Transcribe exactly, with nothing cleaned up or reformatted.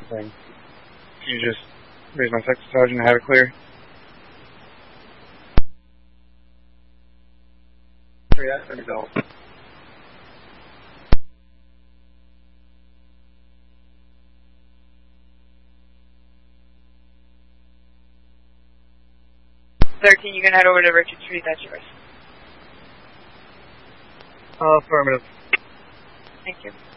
thing. Can you just raise my sector sergeant and have it clear? Yeah, there we go. thirteen, you can head over to Richard Street, that's yours. Uh, affirmative. Thank you.